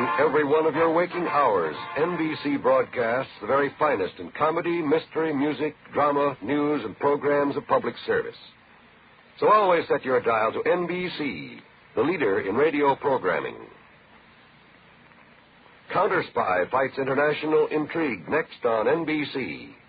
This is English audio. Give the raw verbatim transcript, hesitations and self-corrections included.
every one of your waking hours, N B C broadcasts the very finest in comedy, mystery, music, drama, news, and programs of public service. So always set your dial to N B C, the leader in radio programming. Counter Spy fights international intrigue next on N B C.